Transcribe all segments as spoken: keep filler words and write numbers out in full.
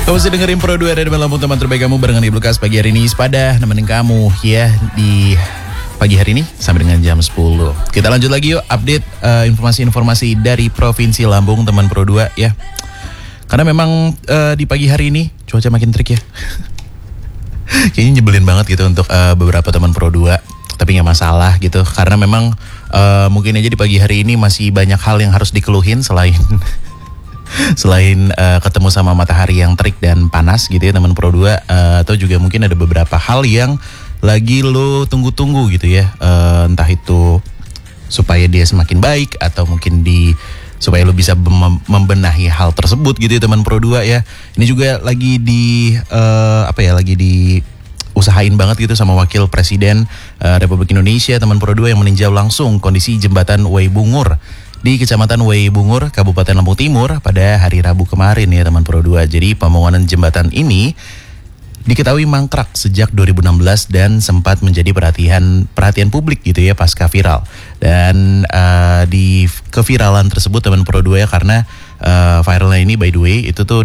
Kamu masih dengerin Pro dua dari Lampung, teman terbaik kamu barengan Ibnu Kas pagi hari ini. Sepada nemenin kamu ya di pagi hari ini sampai dengan jam sepuluh. Kita lanjut lagi yuk, update uh, informasi-informasi dari Provinsi Lampung, teman Pro dua ya. Karena memang uh, di pagi hari ini cuaca makin trik ya. Kayaknya nyebelin banget gitu untuk uh, beberapa teman Pro dua. Tapi gak masalah gitu. Karena memang uh, mungkin aja di pagi hari ini masih banyak hal yang harus dikeluhin selain Selain uh, ketemu sama matahari yang terik dan panas gitu ya teman Pro dua, uh, atau juga mungkin ada beberapa hal yang lagi lo tunggu-tunggu gitu ya, uh, entah itu supaya dia semakin baik atau mungkin di supaya lo bisa mem- membenahi hal tersebut gitu ya teman Pro dua ya. Ini juga lagi di uh, apa ya lagi di usahain banget gitu sama Wakil Presiden uh, Republik Indonesia teman Pro dua yang meninjau langsung kondisi jembatan Wai Bungur di Kecamatan Wai Bungur, Kabupaten Lampung Timur pada hari Rabu kemarin ya teman Pro dua. Jadi pembangunan jembatan ini diketahui mangkrak sejak dua ribu enam belas dan sempat menjadi perhatian perhatian publik gitu ya pasca viral. Dan uh, di keviralan tersebut teman Pro dua ya karena uh, viralnya ini by the way itu tuh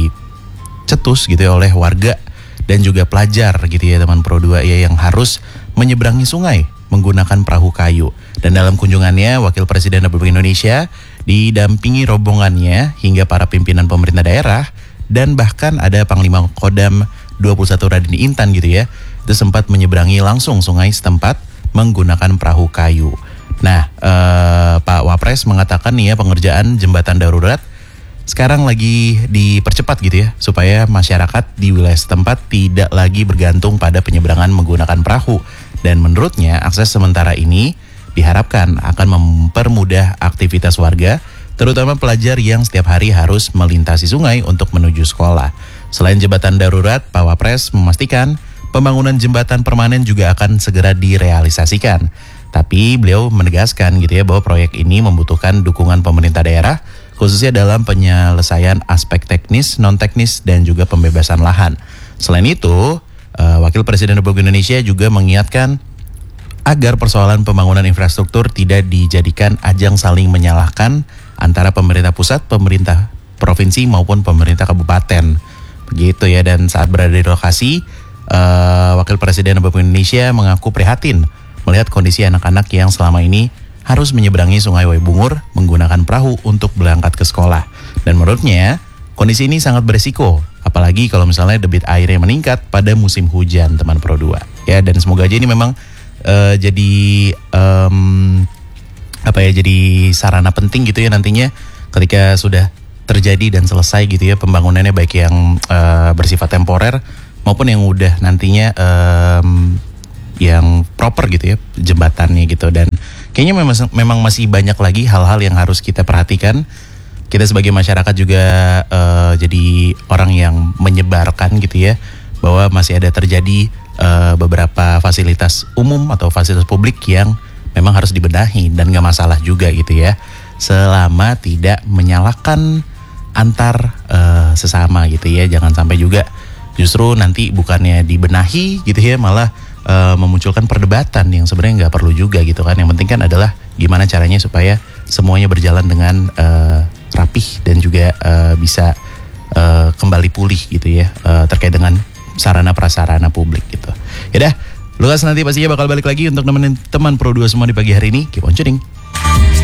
dicetus gitu ya oleh warga dan juga pelajar gitu ya teman Pro dua ya yang harus menyeberangi sungai menggunakan perahu kayu. Dan dalam kunjungannya, Wakil Presiden Republik Indonesia didampingi rombongannya hingga para pimpinan pemerintah daerah dan bahkan ada Panglima Kodam dua puluh satu Raden Intan gitu ya. Itu sempat menyeberangi langsung sungai setempat menggunakan perahu kayu. Nah, eh, Pak Wapres mengatakan nih ya pengerjaan jembatan darurat sekarang lagi dipercepat gitu ya supaya masyarakat di wilayah setempat tidak lagi bergantung pada penyeberangan menggunakan perahu. Dan menurutnya akses sementara ini diharapkan akan mempermudah aktivitas warga, terutama pelajar yang setiap hari harus melintasi sungai untuk menuju sekolah. Selain jembatan darurat, Pak Wapres memastikan pembangunan jembatan permanen juga akan segera direalisasikan. Tapi beliau menegaskan gitu ya bahwa proyek ini membutuhkan dukungan pemerintah daerah, khususnya dalam penyelesaian aspek teknis, non-teknis, dan juga pembebasan lahan. Selain itu, Wakil Presiden Republik Indonesia juga mengingatkan agar persoalan pembangunan infrastruktur tidak dijadikan ajang saling menyalahkan antara pemerintah pusat, pemerintah provinsi maupun pemerintah kabupaten. Begitu ya, dan saat berada di lokasi, uh, Wakil Presiden Republik Indonesia mengaku prihatin melihat kondisi anak-anak yang selama ini harus menyeberangi Sungai Wai Bungur menggunakan perahu untuk berangkat ke sekolah. Dan menurutnya, kondisi ini sangat beresiko, apalagi kalau misalnya debit airnya meningkat pada musim hujan teman Pro dua. Ya, dan semoga aja ini memang Uh, jadi um, apa ya jadi sarana penting gitu ya nantinya ketika sudah terjadi dan selesai gitu ya pembangunannya, baik yang uh, bersifat temporer maupun yang udah nantinya um, yang proper gitu ya jembatannya gitu. Dan kayaknya memang memang masih banyak lagi hal-hal yang harus kita perhatikan. Kita sebagai masyarakat juga uh, jadi orang yang menyebarkan gitu ya bahwa masih ada terjadi Uh, beberapa fasilitas umum atau fasilitas publik yang memang harus dibenahi dan gak masalah juga gitu ya, selama tidak menyalahkan antar uh, sesama gitu ya. Jangan sampai juga justru nanti bukannya dibenahi gitu ya malah uh, memunculkan perdebatan yang sebenarnya gak perlu juga gitu kan. Yang penting kan adalah gimana caranya supaya semuanya berjalan dengan uh, rapih dan juga uh, bisa uh, kembali pulih gitu ya uh, terkait dengan sarana prasarana publik gitu. Yaudah, Lukas nanti pastinya bakal balik lagi untuk nemenin teman Pro dua semua di pagi hari ini. Keep on tuning.